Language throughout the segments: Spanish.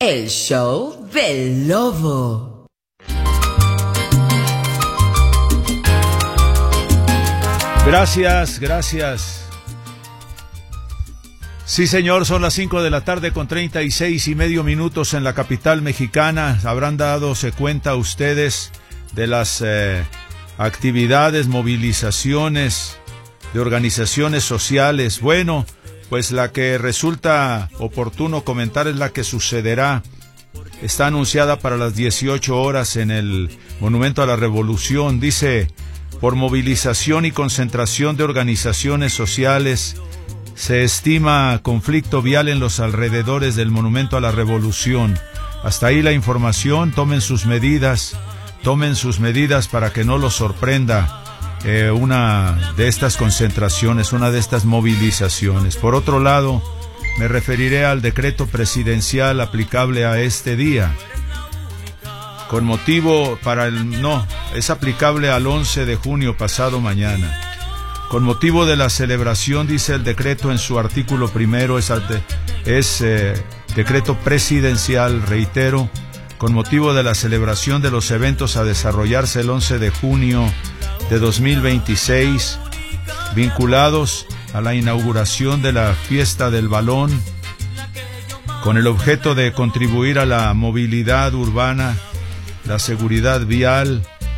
El show del lobo. Gracias. Sí, señor, son las 5 de la tarde con 36:30 en la capital mexicana. Habrán dadose cuenta ustedes de las actividades, movilizaciones de organizaciones sociales. Bueno, pues la que resulta oportuno comentar es la que sucederá. Está anunciada para las 18 horas en el Monumento a la Revolución. Dice: por movilización y concentración de organizaciones sociales, se estima conflicto vial en los alrededores del Monumento a la Revolución. Hasta ahí la información. Tomen sus medidas para que no los sorprenda una de estas concentraciones, una de estas movilizaciones. Por otro lado, me referiré al decreto presidencial aplicable a este día. Con motivo es aplicable al 11 de junio, pasado mañana. Con motivo de la celebración, dice el decreto en su artículo primero, es decreto presidencial, reitero, con motivo de la celebración de los eventos a desarrollarse el 11 de junio de 2026, vinculados a la inauguración de la Fiesta del Balón, con el objeto de contribuir a la movilidad urbana, la seguridad vial,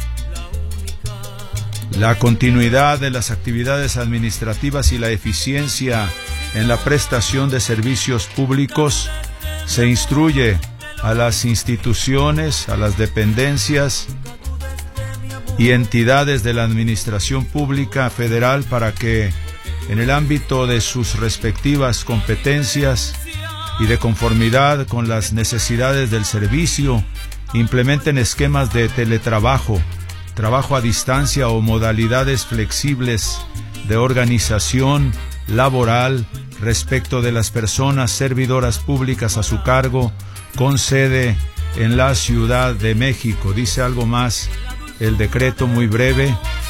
la continuidad de las actividades administrativas y la eficiencia en la prestación de servicios públicos. Se instruye a las instituciones, a las dependencias y entidades de la Administración Pública Federal para que, en el ámbito de sus respectivas competencias y de conformidad con las necesidades del servicio, implementen esquemas de teletrabajo, trabajo a distancia o modalidades flexibles de organización laboral respecto de las personas servidoras públicas a su cargo, con sede en la Ciudad de México. Dice algo más el decreto, muy breve.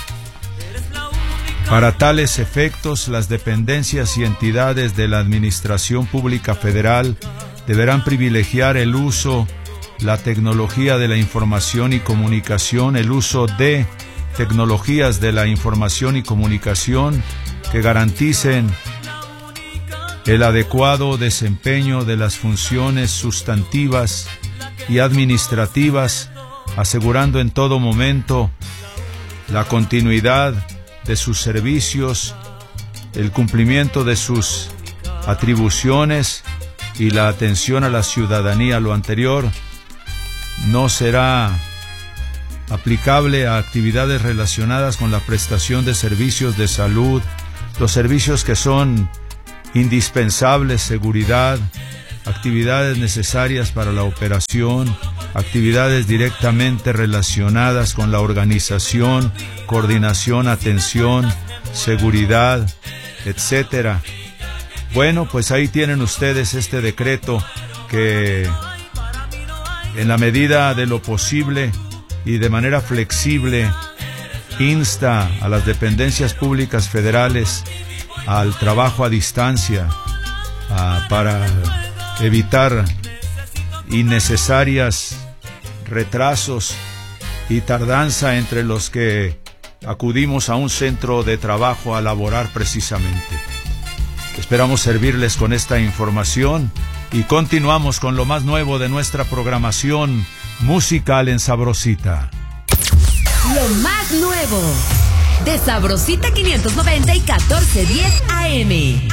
Para tales efectos, las dependencias y entidades de la Administración Pública Federal deberán privilegiar el uso, la tecnología de la información y comunicación, el uso de tecnologías de la información y comunicación que garanticen el adecuado desempeño de las funciones sustantivas y administrativas, asegurando en todo momento la continuidad de sus servicios, el cumplimiento de sus atribuciones y la atención a la ciudadanía. Lo anterior no será aplicable a actividades relacionadas con la prestación de servicios de salud, los servicios que son indispensables, seguridad, actividades necesarias para la operación, actividades directamente relacionadas con la organización, coordinación, atención, seguridad, etcétera. Bueno, pues ahí tienen ustedes este decreto que, en la medida de lo posible y de manera flexible, insta a las dependencias públicas federales al trabajo a distancia para evitar innecesarias retrasos y tardanza entre los que acudimos a un centro de trabajo a laborar precisamente. Esperamos servirles con esta información y continuamos con lo más nuevo de nuestra programación musical en Sabrosita. Lo más nuevo de Sabrosita 590 y 1410 AM.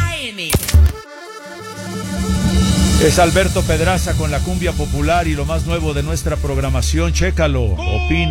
Es Alberto Pedraza con la cumbia popular y lo más nuevo de nuestra programación. Chécalo, opina.